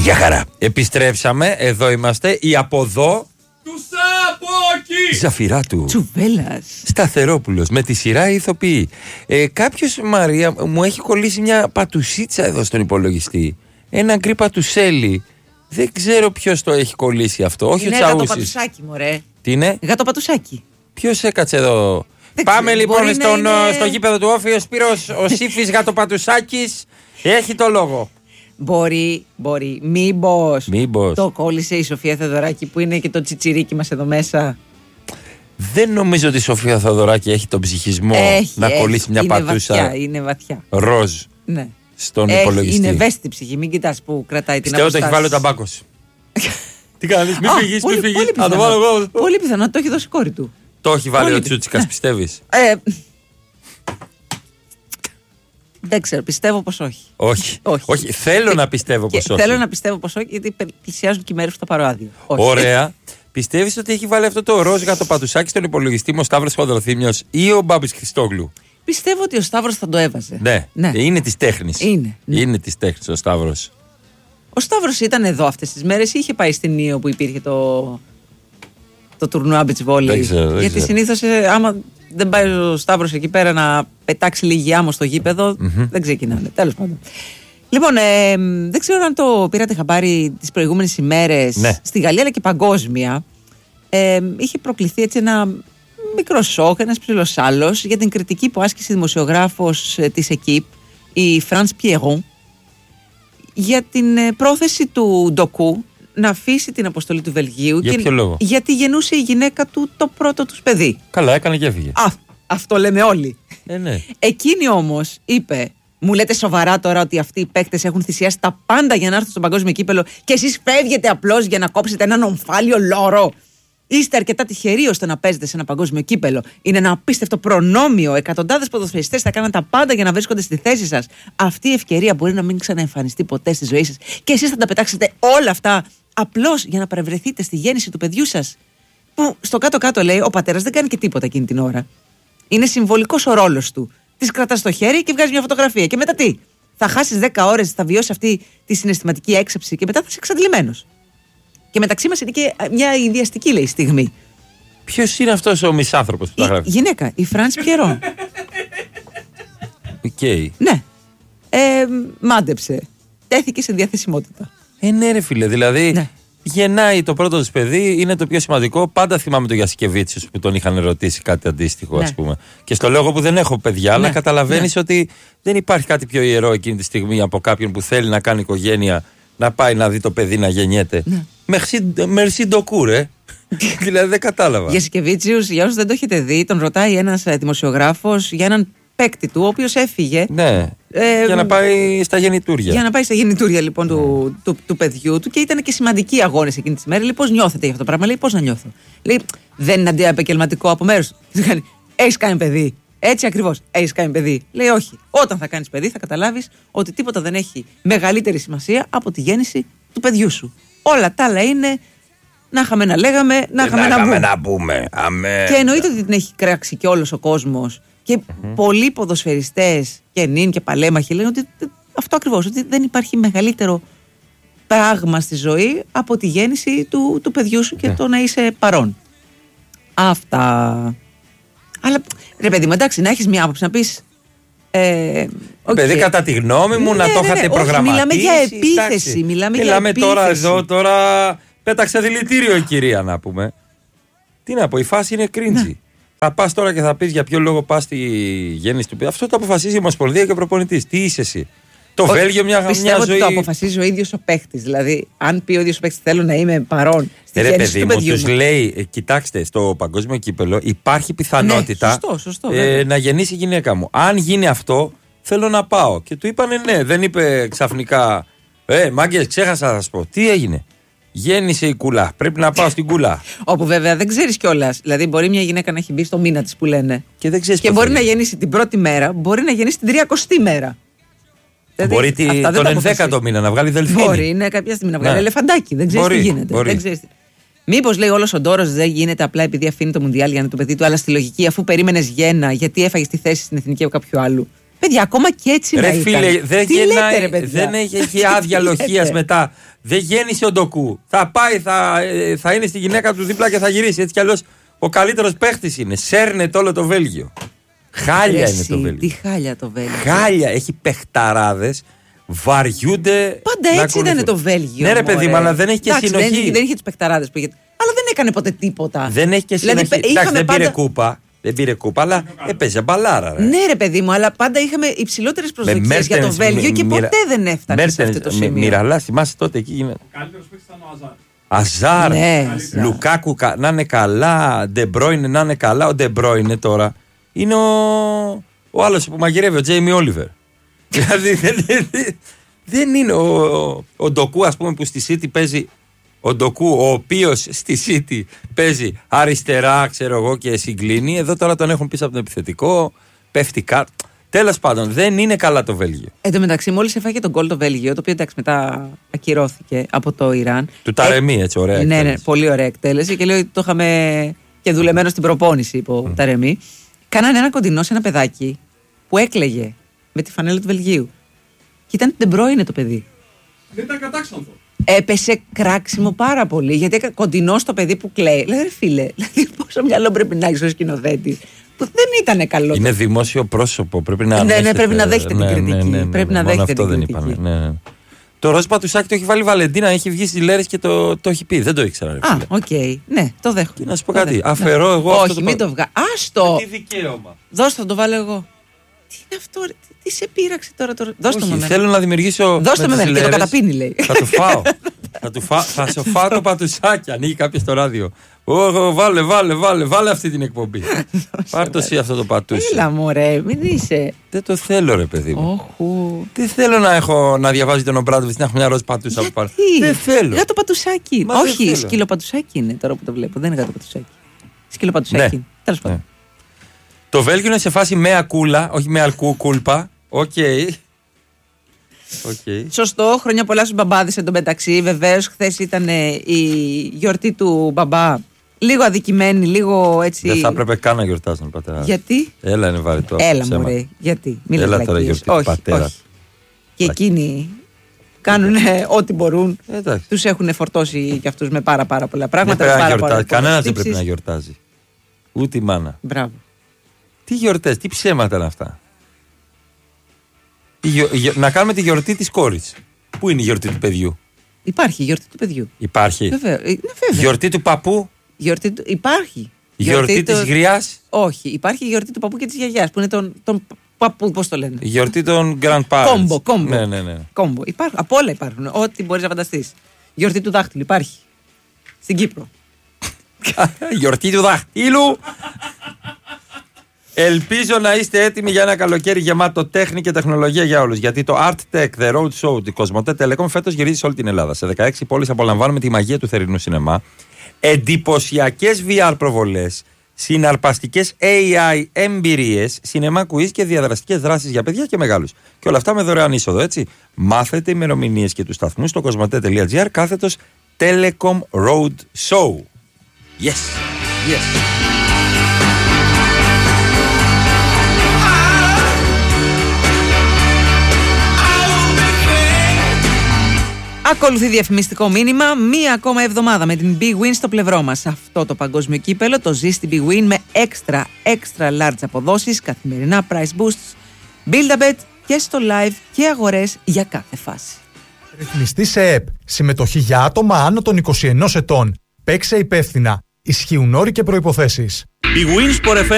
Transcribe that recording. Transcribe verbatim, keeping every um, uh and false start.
Γεια χαρά. Επιστρέψαμε, εδώ είμαστε. Η από εδώ του Σαπόκη Ζαφυρά του Τσουβέλλας Σταθερόπουλος με τη σειρά ηθοποιοί. ε, Κάποιος, Μαρία, μου έχει κολλήσει μια πατουσίτσα εδώ στον υπολογιστή. Ένα γκρι πατουσέλι. Δεν ξέρω ποιος το έχει κολλήσει αυτό. Όχι είναι ο Τσαούσης. γατοπατουσάκι, μωρέ. Τι είναι? Γατοπατουσάκι. Ποιος έκατσε εδώ? Δεν Πάμε ξέρω, λοιπόν στον, είναι... στο γήπεδο του Όφη. Ο Σπύρος, ο Σύφης Γατοπατουσάκης έχει το λόγο. Μπορεί, μπορεί. Μήπως, Μήπως το κόλλησε η Σοφία Θεοδωράκη που είναι και το τσιτσιρίκι μας εδώ μέσα. Δεν νομίζω ότι η Σοφία Θεοδωράκη έχει τον ψυχισμό Έχει, να έχει. κολλήσει μια είναι πατούσα βαθιά, είναι βαθιά. ροζ Ναι. στον Έχει, υπολογιστή. είναι ευαίσθητη ψυχή, μην κοιτάς που κρατάει την Πιστεύω ότι έχει αποστάση. βάλει ο ταμπάκος. Τι κάνεις, μην Α, φύγεις, πολύ- μην φύγεις. πολύ Θα το πιθανό. βάλω εγώ. Πολύ πιθανό, το έχει δώσει η κόρη του. Το έχει βάλει Πολύ ο πιθανό. Τσούτσικας, πιστεύεις? Ε, δεν ξέρω, πιστεύω πως όχι. Όχι. Όχι. Όχι. Θέλω να πιστεύω Και πως όχι. θέλω να πιστεύω πως όχι, γιατί πλησιάζουν και οι μέρες που θα πάρω άδειο. Όχι. Ωραία. Πιστεύεις ότι έχει βάλει αυτό το ροζ γατοπατουσάκι στον υπολογιστή μου ο Σταύρος Χονδροθύμιος ή ο Μπάμπης Χριστόγλου? Πιστεύω ότι ο Σταύρος θα το έβαζε. Ναι. Ναι. Είναι της τέχνης. Είναι, ναι. Είναι της τέχνης ο Σταύρος. Ο Σταύρος ήταν εδώ αυτές τις μέρες ή είχε πάει στην Νίο που υπήρχε το, το τουρνουά beach volley? Δεν ξέρω, δεν Γιατί ξέρω. συνήθως ε, άμα δεν πάει ο Σταύρος εκεί πέρα να πετάξει λίγη άμμο στο γήπεδο, Mm-hmm. δεν ξεκινάνε. Τέλος πάντων. Λοιπόν, ε, δεν ξέρω αν το πήρατε χαμπάρι τις προηγούμενες ημέρες. Ναι. Στη Γαλλία αλλά και παγκόσμια ε, είχε προκληθεί έτσι ένα μικρό σοκ, ένας ψηλός άλλος για την κριτική που άσκησε η δημοσιογράφος ε, της ΕΚΙΠ, η France Pierron, για την ε, πρόθεση του Ντοκού να αφήσει την αποστολή του Βελγίου. Για και, ποιο λόγο? Γιατί γεννούσε η γυναίκα του το πρώτο τους παιδί. Καλά, έκανε και έφυγε. Α, αυτό λέμε όλοι. Ε, ναι. Εκείνη όμως είπε, μου λέτε σοβαρά τώρα ότι αυτοί οι παίκτες έχουν θυσιάσει τα πάντα για να έρθουν στο παγκόσμιο κύπελο και εσείς φεύγετε απλώς για να κόψετε έναν ομφάλιο λόρο? Είστε αρκετά τυχεροί ώστε να παίζετε σε ένα παγκόσμιο κύπελο. Είναι ένα απίστευτο προνόμιο. Εκατοντάδες ποδοσφαιριστές θα κάνουν τα πάντα για να βρίσκονται στη θέση σας. Αυτή η ευκαιρία μπορεί να μην ξαναεμφανιστεί ποτέ στη ζωή σας. Και εσείς θα τα πετάξετε όλα αυτά απλώς για να παρευρεθείτε στη γέννηση του παιδιού σας. Που στο κάτω-κάτω λέει, ο πατέρας δεν κάνει και τίποτα εκείνη την ώρα. Είναι συμβολικός ο ρόλος του. Της κρατάς στο χέρι και βγάζει μια φωτογραφία. Και μετά τι? Θα χάσεις δέκα ώρες, θα βιώσεις αυτή τη συναισθηματική έξαψη και μετά θα είσαι εξαντλημένος. Και μεταξύ μας είναι και μια ιδιαστική, λέει, στιγμή. Ποιος είναι αυτός ο μισάνθρωπος που τα Η γράφει? γυναίκα, η Φραντς Πιερόν. Οκ. Ναι. Ε, μάντεψε. Τέθηκε σε διαθεσιμότητα. Ε, ναι, ρε φίλε, δηλαδή Ναι. γεννάει το πρώτο του παιδί, είναι το πιο σημαντικό. Πάντα θυμάμαι τον Γιασικεβίτσιος που τον είχαν ρωτήσει κάτι αντίστοιχο, Ναι. ας πούμε. Και στο λέω εγώ που δεν έχω παιδιά, αλλά Ναι. καταλαβαίνεις ότι δεν υπάρχει κάτι πιο ιερό εκείνη τη στιγμή από κάποιον που θέλει να κάνει οικογένεια, να πάει να δει το παιδί να γεννιέται. Ναι. Μερσί ντοκού, ρε. Δηλαδή δεν κατάλαβα. Για Σικεβίτσιους, για όσους δεν το έχετε δει, τον ρωτάει ένας ε, δημοσιογράφος για έναν παίκτη του, ο οποίος έφυγε. Ναι. Ε, για να πάει στα γεννητούρια. Για να πάει στα γεννητούρια λοιπόν του, του, του παιδιού του και ήταν και σημαντικοί αγώνες εκείνη τη μέρα. Λέει, πώς νιώθετε για αυτό το πράγμα? Λέει, πώς να νιώθω? Λέει, δεν είναι αντιεπαγγελματικό από μέρους του? Του κάνει, έχεις κάνει παιδί? Έτσι ακριβώς, έχεις κάνει παιδί? Λέει, όχι. Όταν θα κάνεις παιδί θα καταλάβεις ότι τίποτα δεν έχει μεγαλύτερη σημασία από τη γέννηση του παιδιού σου. Όλα τα άλλα είναι να είχαμε να λέγαμε, να είχαμε να πούμε. να πούμε. Αμέ. Και εννοείται ότι την έχει κράξει και όλος ο κόσμος. Και mm-hmm. πολλοί ποδοσφαιριστές και νυν και παλέμαχοι λένε ότι αυτό ακριβώς, ότι δεν υπάρχει μεγαλύτερο πράγμα στη ζωή από τη γέννηση του, του παιδιού σου και Ναι. το να είσαι παρόν. Αυτά. Αλλά ρε παιδί μου, εντάξει, να έχεις μια άποψη να πεις. Ε, okay. Παιδί, κατά τη γνώμη μου, Ναι, να το ναι, είχατε ναι, όχι, προγραμματίσει. μιλάμε για επίθεση, εντάξει. μιλάμε για Μιλάμε τώρα επίθεση. εδώ, τώρα πέταξε δηλητήριο η κυρία, να πούμε. Τι να πω, η φάση είναι κρίντζι. Ναι. Θα πας τώρα και θα πεις για ποιο λόγο πας στη γέννηση του παιδιού. Αυτό το αποφασίζει η Ομοσπονδία και ο προπονητής. Τι είσαι εσύ? Το Όχι, Βέλγιο μια, πιστεύω μια ότι ζωή. το αποφασίζει ο ίδιος ο παίχτης. Δηλαδή, αν πει ο ίδιος ο παίχτης θέλω να είμαι παρόν στη Ρε γέννηση παιδί του μου, παιδιού τους μου. λέει, ε, κοιτάξτε, στο παγκόσμιο κύπελο υπάρχει πιθανότητα Ναι, σωστό, σωστό, ε, βέβαια. να γεννήσει η γυναίκα μου. Αν γίνει αυτό, θέλω να πάω. Και του είπανε ναι, δεν είπε ξαφνικά, ε, μάγκες, ξέχασα να σας πω. Τι έγινε? Γέννησε η κούλα. Πρέπει να πάω στην κούλα. Όπου βέβαια δεν ξέρεις κιόλας. Δηλαδή, μπορεί μια γυναίκα να έχει μπει στο μήνα της που λένε. Και δεν ξέρεις Και πώς μπορεί θα να γίνει. γεννήσει την πρώτη μέρα, μπορεί να γεννήσει την τριακοστή μέρα. Δηλαδή, Μπορεί τη, αυτά δεν τον τα ενδέκατο αποφασίζει. μήνα να βγάλει δελφίνι. Μπορεί ναι, κάποια στιγμή να βγάλει Ναι. ελεφαντάκι. Δεν ξέρει τι Μπορεί, γίνεται. μπορεί. Δεν ξέρεις τι... Μήπως λέει όλος ο ντόρος δεν γίνεται απλά επειδή αφήνει το Μουντιάλ για να το παιδί του, αλλά στη λογική αφού περίμενες γέννα, γιατί έφαγε τη θέση στην εθνική από κάποιου άλλου. Παιδιά, ακόμα και έτσι Ρε να ήταν. φίλε, δεν, Τι γεννάει, λέτε, ρε, παιδιά? δεν έχει, έχει άδεια Τι λοχείας λέτε? μετά. Δεν γέννησε ο Ντοκού. Θα πάει, θα, ε, θα είναι στη γυναίκα του δίπλα και θα γυρίσει. Έτσι κι αλλιώς ο καλύτερος παίχτης είναι. Σέρνεται όλο το Βέλγιο. Χάλια Ρε είναι εσύ, το Βέλγιο. Τι χάλια το Βέλγιο. Χάλια, έχει παιχταράδες. Βαριούνται. Πάντα να έτσι ήταν ακολουθούν. το Βέλγιο. Ναι, ρε παιδί, μωρέ. αλλά δεν έχει και Εντάξει, συνοχή. Δεν, δεν είχε του παιχταράδες που είχε. Αλλά δεν έκανε ποτέ τίποτα. Δεν έχει και συνοχή. Δηλαδή, Εντάξει, είχαμε δεν πήρε πάντα- κούπα. Δεν πήρε κούπα, αλλά έπαιζε μπαλάρα. Ρε. Ναι, ρε παιδί μου, αλλά πάντα είχαμε υψηλότερε προσδοκίες για το Μέρτενς, Βέλγιο μι- και μοιρα- ποτέ δεν έφτανε σε αυτό το Μέρτενς, μι- σημείο. Μοιραλά, θυμάσαι τότε εκεί γίνεται. Ο καλύτερος παίκτης ήταν ο Αζάρ. Αζάρ, Ναι, Αζάρ. Λουκάκου κα- να είναι καλά, Ντεμπρόινε να είναι καλά. Ο Ντεμπρόινε τώρα είναι ο, ο άλλος που μαγειρεύει, ο Τζέιμι Όλιβερ. Δηλαδή δεν, δεν είναι ο, ο, ο Ντοκού, ας πούμε, που στη City παίζει. Ο Ντοκού, ο οποίος στη City παίζει αριστερά, ξέρω εγώ, και συγκλίνει. Εδώ τώρα τον έχουν πίσω από τον επιθετικό, πέφτει κάτω. Τέλος πάντων, δεν είναι καλά το Βέλγιο. Εν τω μεταξύ, μόλις έφαγε τον γκολ το Βέλγιο, το οποίο εντάξει μετά ακυρώθηκε από το Ιράν. Του Ταρεμί, έτσι, ωραία. Ναι, ναι, εκτέλεση. πολύ ωραία εκτέλεση και λέω ότι το είχαμε και δουλεμένο στην προπόνηση υπό mm. Ταρεμί. Κάνανε ένα κοντινό σε ένα παιδάκι που έκλαιγε με τη φανέλα του Βελγίου. Και ήταν Ντεμπρόινε το παιδί. Δεν ήταν κατάξανθο. Έπεσε κράξιμο πάρα πολύ γιατί έκανε κοντινό στο παιδί που κλαίει. Λέει, ρε φίλε, δηλαδή πόσο μυαλό πρέπει να έχει ω σκηνοθέτη. Που δεν ήταν καλό. Είναι δημόσιο πρόσωπο. Πρέπει να Ναι, ναι, δέχεται- πρέπει να δέχεται την κριτική. Πρέπει να μόνο δέχεται αυτό την δεν κριτική. είπανε. Ναι, ναι. Το Ροζ Πατουσάκη το έχει βάλει η Βαλεντίνα, έχει βγει στις λέρες και το, το έχει πει. Δεν το ήξερα. Ρε, Α, φίλε. οκ. Ναι, το δέχομαι. Και να σου πω Το κάτι. δέχομαι. Αφαιρώ Ναι. εγώ Όχι, αυτό το μην πα- το βγάλω. Άστο! Τι δικαίωμα. Δώστε, θα το βάλω εγώ. Τι είναι αυτό, ρε, τι, τι σε πείραξε τώρα. τώρα. Δώστε Όχι, μου. θέλω να δημιουργήσω. Δώστε με τις εμένα και το λέρες. καταπίνει, λέει. Θα το φάω. θα, του φά... θα σου φάω το πατουσάκι. Ανοίγει κάποιο στο ράδιο. Ω, βάλε, βάλε, βάλε, βάλε αυτή την εκπομπή. Πάρ' το εσύ αυτό το πατούσι. Έλα, μωρέ, μην είσαι. Δεν το θέλω, ρε παιδί μου. Όχου. Τι θέλω να έχω να διαβάζει τον Ομπράντοβιτ να έχω μια ροζ πατούσα από πάνω. Δεν θέλω. Γάτο πατουσάκι. Μα δεν Όχι, θέλω. σκύλο πατουσάκι είναι τώρα που το βλέπω. Δεν είναι γάτο πατουσάκι. Σκύλο πατουσάκι. Ναι. Τέλος πάντων. Ναι. Το Βέλγιο είναι σε φάση με ακούλα, όχι με αλκού κούλπα. Οκ. Οκ. Σωστό, χρόνια πολλά στους μπαμπάδες εντωμεταξύ. Βεβαίως, χθες ήταν ε, η γιορτή του μπαμπά. Λίγο αδικημένη, λίγο έτσι. Δεν θα έπρεπε καν να γιορτάζουν πατέρα. Γιατί? Έλα, είναι βαρετό. Έλα, ψέμα. μωρέ. Γιατί? Μην Έλα λες τώρα βλακίες. γιορτή του Όχι, πατέρα. όχι. Και εκείνοι κάνουν ό,τι μπορούν. Εντάξει. Τους έχουν φορτώσει κι αυτούς με πάρα πάρα πολλά Δεν πράγματα. πρέπει να πάρα, γιορτάζει. πάρα πολλές Κανένας δεν πρέπει τύψεις. να γιορτάζει. Ούτε η μάνα. Μπράβο. Τι γιορτές, τι ψέματα είναι αυτά. Η γιο- η γιο- Να κάνουμε τη γιορτή της κόρης. Πού είναι η γιορτή του παιδιού? Υπάρχει η γιορτή του παιδιού. Υπάρχει. Βέβαια. ε, ναι, βέβαια. Γιορτή του παππού. Γιορτή του... Υπάρχει. Η γιορτή της του- γριάς. Όχι. Υπάρχει η γιορτή του παππού και της γιαγιάς που είναι τον, τον παππού, πώς το λένε. Η γιορτή των grandparents. Κόμπο, κόμπο. Ναι, ναι, ναι. Κόμπο. Υπάρχουν. Από όλα υπάρχουν. Ό,τι μπορείς να φανταστείς. Γιορτή του δάχτυλου υπάρχει. Στην Κύπρο. Γιορτή του δαχτύλου. Ελπίζω να είστε έτοιμοι για ένα καλοκαίρι γεμάτο τέχνη και τεχνολογία για όλους. Γιατί το Art Tech, The Road Show, τη Κοσμοτέ Telecom φέτος γυρίζει σε όλη την Ελλάδα. Σε δεκαέξι πόλεις απολαμβάνουμε τη μαγεία του θερινού σινεμά. Εντυπωσιακές βι αρ προβολές. Συναρπαστικές έι άι εμπειρίες. Σινεμά quiz και διαδραστικές δράσεις για παιδιά και μεγάλους. Και όλα αυτά με δωρεάν είσοδο, έτσι. Μάθετε ημερομηνίες και τους σταθμούς στο κοσμοτέ.gr κάθετος Telecom Road Show. Yes, yes. Ακολουθεί διαφημιστικό μήνυμα. Μία ακόμα εβδομάδα με την Big Win στο πλευρό μας. Αυτό το παγκόσμιο κύπελο το ζει στην Big Win με extra, extra large αποδόσεις, καθημερινά price boosts, build-a-bet και στο live και αγορές για κάθε φάση. Ρυθμιστή σε ΕΠ. Συμμετοχή για άτομα άνω των είκοσι ενός ετών. Παίξε υπεύθυνα. Ισχύουν όροι και προϋποθέσεις. Η Winsport εφ εμ